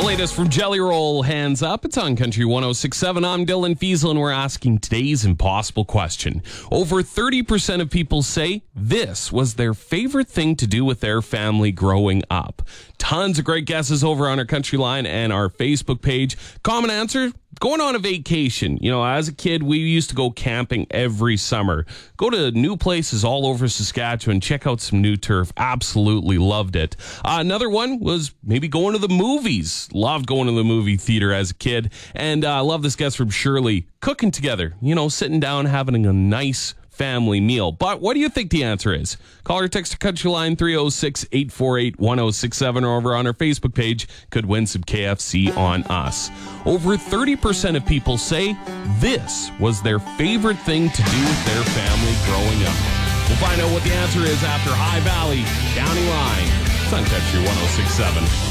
The latest from Jelly Roll, Hands Up. It's on Country 106.7. I'm Dylan Fiesel, and we're asking today's impossible question. Over 30% of people say this was their favorite thing to do with their family growing up. Tons of great guesses over on our Country Line and our Facebook page. Common answer, going on a vacation. You know, as a kid, we used to go camping every summer. Go to new places all over Saskatchewan. Check out some new turf. Absolutely loved it. Another one was maybe going to the movies. Loved going to the movie theater as a kid. And I love this guess from Shirley. Cooking together. You know, sitting down, having a nice family meal. But what do you think the answer is? Call or text Country Line 306-848-1067 or over on our Facebook page. Could win some KFC on us. Over 30% of people say this was their favorite thing to do with their family growing up. We'll find out what the answer is after High Valley County Line. It's on Country 106.7.